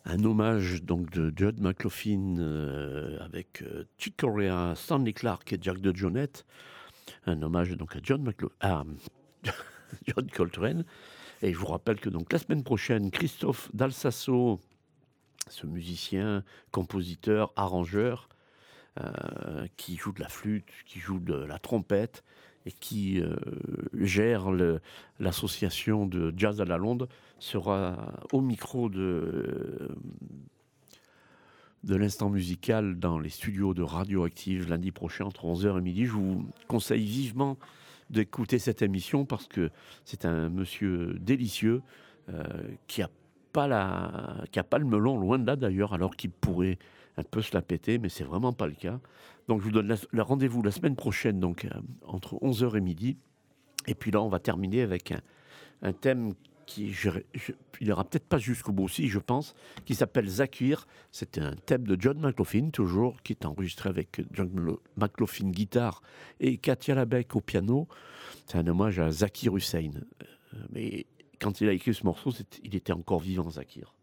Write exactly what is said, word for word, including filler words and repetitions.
un hommage donc de John McLaughlin euh, avec euh, Chick Corea, Stanley Clarke et Jack de Jonette. Un hommage donc à John McLaughlin, à John Coltrane. Et je vous rappelle que donc la semaine prochaine, Christophe Dalsasso, ce musicien, compositeur, arrangeur, euh, qui joue de la flûte, qui joue de la trompette et qui euh, gère le, l'association de jazz à la Londe, sera au micro de, de l'instant musical dans les studios de Radioactive lundi prochain entre onze heures et midi. Je vous conseille vivement d'écouter cette émission parce que c'est un monsieur délicieux euh, qui a pas la, qui a pas le melon, loin de là d'ailleurs, alors qu'il pourrait un peu se la péter, mais c'est vraiment pas le cas. Donc je vous donne la, le rendez-vous la semaine prochaine, donc euh, entre onze heures et midi. Et puis là, on va terminer avec un, un thème qui, je, je, il ira peut-être pas jusqu'au bout aussi, je pense, qui s'appelle Zakir. C'est un thème de John McLaughlin, toujours, qui est enregistré avec John McLaughlin guitare et Katia Labec au piano. C'est un hommage à Zakir Hussein. Euh, mais quand il a écrit ce morceau, il était encore vivant, Zakir.